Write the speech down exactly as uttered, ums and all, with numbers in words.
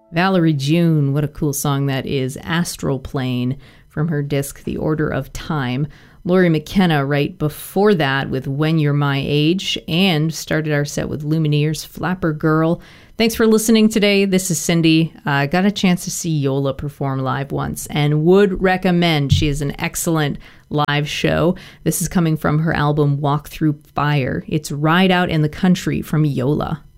Valerie June, what a cool song that is. Astral Plane from her disc The Order of Time. Laurie McKenna right before that with When You're My Age, and started our set with Lumineers' Flapper Girl. Thanks for listening today. This is Cindy. I uh, got a chance to see Yola perform live once and would recommend. She is an excellent live show. This is coming from her album Walk Through Fire. It's Ride Out in the Country from Yola.